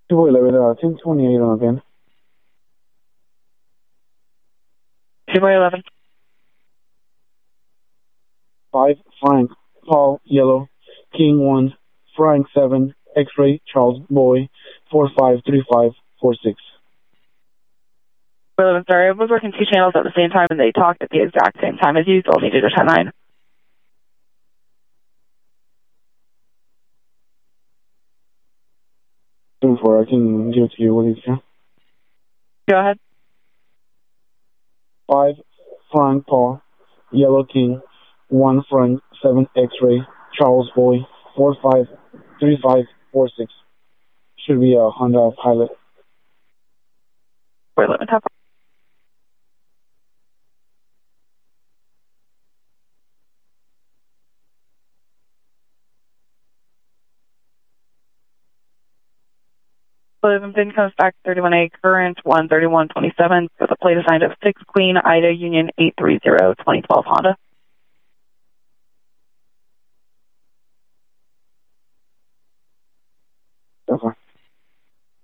211, 1028 on the van. 211. 5, Frank, Paul, Yellow, King 1, Frank 7, X-Ray, Charles, Boy, 453546. 211, sorry, I was working 2 channels at the same time and they talked at the exact same time as you, so I'll need you to 10-9. I can give it to you. What is it? Go ahead. 5, Frank, Paul, Yellow, King, 1, Frank, 7, X-Ray, Charles, Boy, 453546. Should be a Honda Pilot. 411, top. VIN comes back 31A current 13127 with a plate assigned of 6 Queen Ida Union 830 2012 Honda.